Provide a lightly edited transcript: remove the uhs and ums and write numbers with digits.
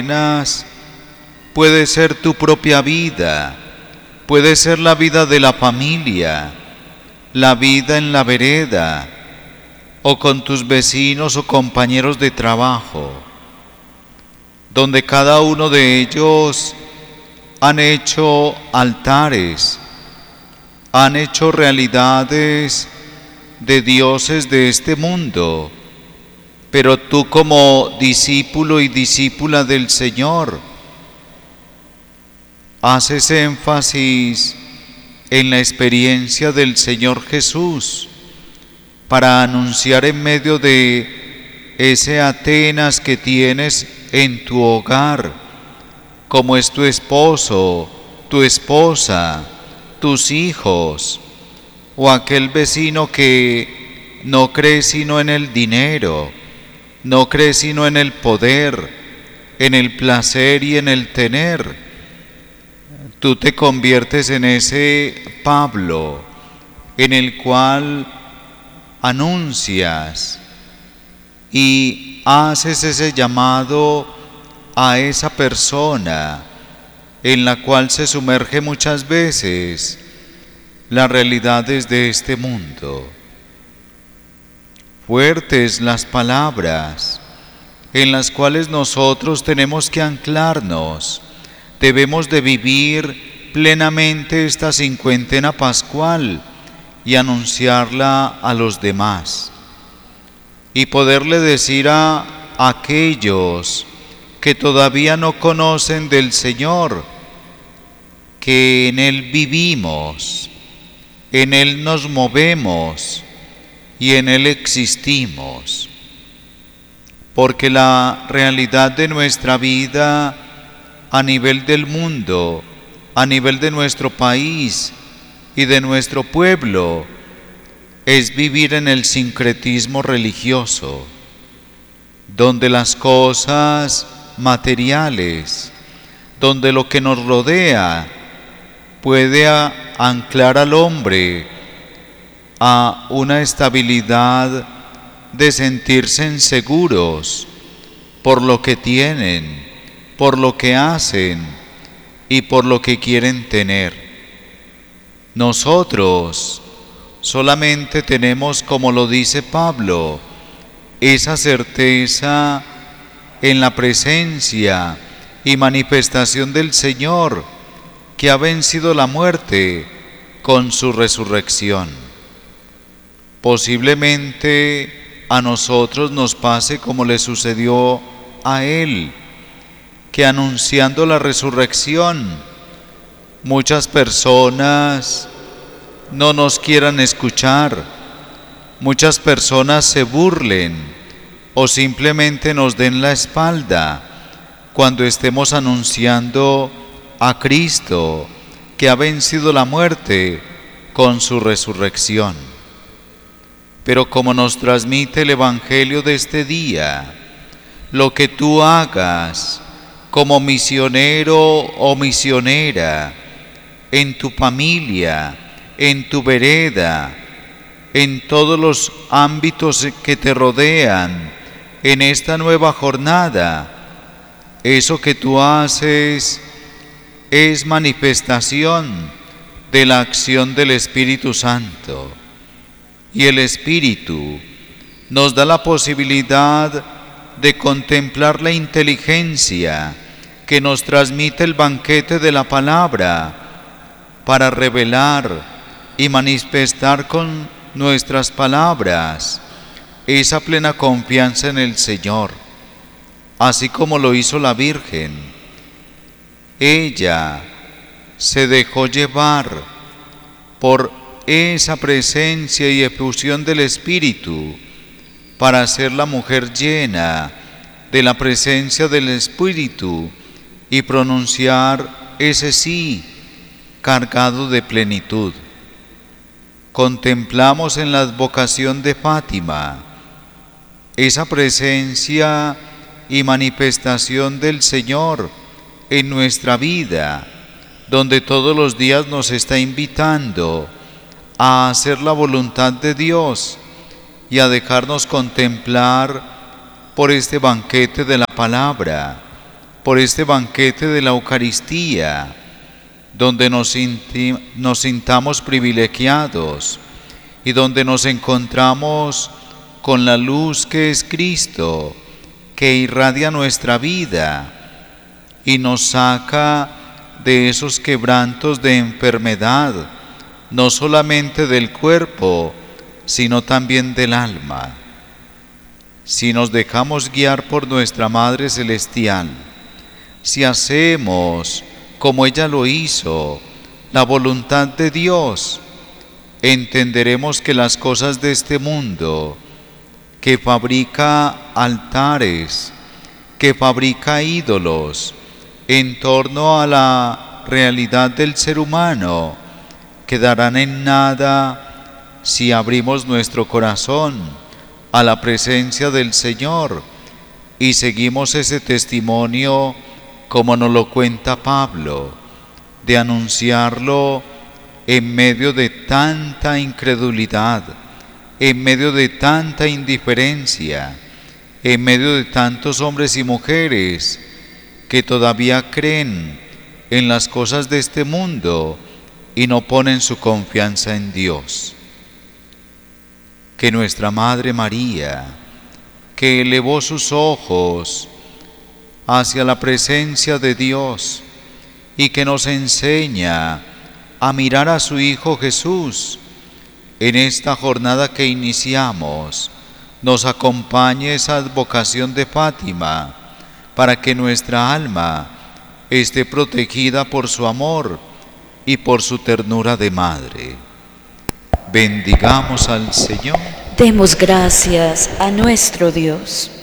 buenas, puede ser tu propia vida, puede ser la vida de la familia, la vida en la vereda, o con tus vecinos o compañeros de trabajo, donde cada uno de ellos han hecho altares, han hecho realidades de dioses de este mundo, pero tú como discípulo y discípula del Señor, haces énfasis en la experiencia del Señor Jesús para anunciar en medio de ese Atenas que tienes en tu hogar, como es tu esposo, tu esposa, tus hijos, o aquel vecino que no cree sino en el dinero, no cree sino en el poder, en el placer y en el tener. Tú te conviertes en ese Pablo, en el cual anuncias y haces ese llamado a esa persona en la cual se sumerge muchas veces las realidades de este mundo. Fuertes las palabras en las cuales nosotros tenemos que anclarnos. Debemos de vivir plenamente esta cincuentena pascual y anunciarla a los demás. Y poderle decir a aquellos que todavía no conocen del Señor, que en Él vivimos, en Él nos movemos y en Él existimos. Porque la realidad de nuestra vida a nivel del mundo, a nivel de nuestro país y de nuestro pueblo, es vivir en el sincretismo religioso, donde las cosas materiales, donde lo que nos rodea puede anclar al hombre a una estabilidad de sentirse inseguros por lo que tienen, por lo que hacen y por lo que quieren tener. Nosotros solamente tenemos, como lo dice Pablo, esa certeza en la presencia y manifestación del Señor, que ha vencido la muerte con su resurrección. Posiblemente a nosotros nos pase como le sucedió a Él, que anunciando la resurrección, muchas personas no nos quieran escuchar, muchas personas se burlen o simplemente nos den la espalda cuando estemos anunciando a Cristo, que ha vencido la muerte con su resurrección. Pero como nos transmite el Evangelio de este día, lo que tú hagas como misionero o misionera en tu familia, en tu vereda, en todos los ámbitos que te rodean, en esta nueva jornada, eso que tú haces es manifestación de la acción del Espíritu Santo. Y el Espíritu nos da la posibilidad de contemplar la inteligencia que nos transmite el banquete de la palabra para revelar y manifestar con nuestras palabras esa plena confianza en el Señor, así como lo hizo la Virgen. Ella se dejó llevar por esa presencia y efusión del Espíritu para ser la mujer llena de la presencia del Espíritu y pronunciar ese sí cargado de plenitud. Contemplamos en la advocación de Fátima esa presencia y manifestación del Señor en nuestra vida, donde todos los días nos está invitando a hacer la voluntad de Dios y a dejarnos contemplar por este banquete de la palabra, por este banquete de la Eucaristía, donde nos sintamos privilegiados y donde nos encontramos con la luz que es Cristo, que irradia nuestra vida y nos saca de esos quebrantos de enfermedad, no solamente del cuerpo, sino también del alma. Si nos dejamos guiar por nuestra Madre Celestial, si hacemos, como ella lo hizo, la voluntad de Dios, entenderemos que las cosas de este mundo, que fabrica altares, que fabrica ídolos en torno a la realidad del ser humano, quedarán en nada si abrimos nuestro corazón a la presencia del Señor y seguimos ese testimonio como nos lo cuenta Pablo, de anunciarlo en medio de tanta incredulidad, en medio de tanta indiferencia, en medio de tantos hombres y mujeres que todavía creen en las cosas de este mundo y no ponen su confianza en Dios. Que nuestra Madre María, que elevó sus ojos hacia la presencia de Dios y que nos enseña a mirar a su Hijo Jesús, en esta jornada que iniciamos, nos acompañe esa advocación de Fátima para que nuestra alma esté protegida por su amor y por su ternura de madre. Bendigamos al Señor. Demos gracias a nuestro Dios.